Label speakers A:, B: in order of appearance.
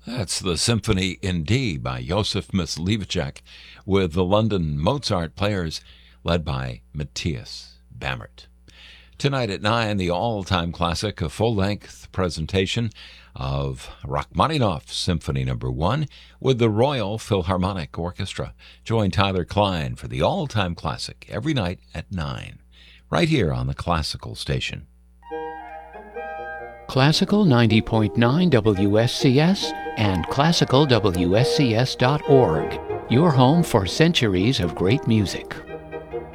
A: That's the Symphony in D by Josef Myslivacek with the London Mozart Players led by Matthias Bammert. Tonight at 9, the all-time classic, a full-length presentation of Rachmaninoff's Symphony No. 1 with the Royal Philharmonic Orchestra. Join Tyler Klein for the all-time classic every night at 9, right here on the Classical Station.
B: Classical 90.9 WSCS and classicalwscs.org, your home for centuries of great music.